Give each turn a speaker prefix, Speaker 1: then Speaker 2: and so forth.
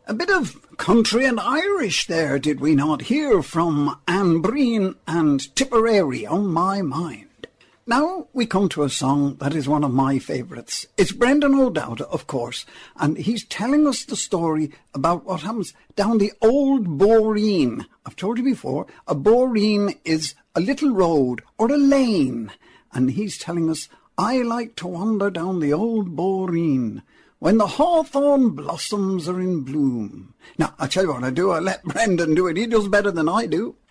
Speaker 1: A bit of country and Irish there, did we not hear, from Anne Breen and Tipperary on my mind. Now we come to a song that is one of my favourites. It's Brendan O'Dowd, of course, and he's telling us the story about what happens down the old Boreen. I've told you before, a Boreen is a little road or a lane, and he's telling us, I like to wander down the old Boreen when the hawthorn blossoms are in bloom. Now, I'll tell you what I do. I'll let Brendan do it. He does better than I do.